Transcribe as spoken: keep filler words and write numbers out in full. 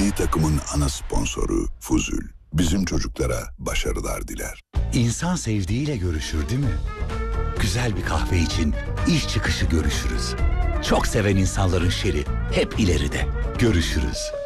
Milli takımın ana sponsoru Fuzul. Bizim çocuklara başarılar diler. İnsan sevdiğiyle görüşür değil mi? Güzel bir kahve için iş çıkışı görüşürüz. Çok seven insanların şeri hep ileride. Görüşürüz.